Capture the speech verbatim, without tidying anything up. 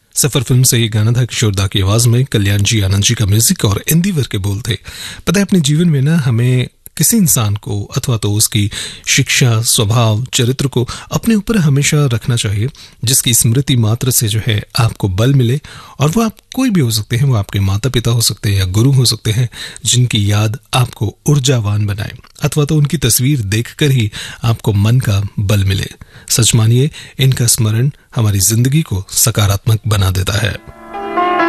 सफर film से ये गाना था किशोर दा की आवाज में, कल्याण जी आनंद जी का म्यूजिक और इंदिवर के बोल थे। पता है, अपने जीवन में ना हमें किसी इंसान को अथवा तो उसकी शिक्षा, स्वभाव, चरित्र को अपने ऊपर हमेशा रखना चाहिए, जिसकी स्मृति मात्र से जो है आपको बल मिले। और वो आप कोई भी हो सकते हैं, वो आपके माता पिता हो सकते हैं या गुरु हो सकते हैं, जिनकी याद आपको ऊर्जावान बनाए, अथवा तो उनकी तस्वीर देखकर ही आपको मन का बल मिले। सच मानिए, इनका स्मरण हमारी जिंदगी को सकारात्मक बना देता है।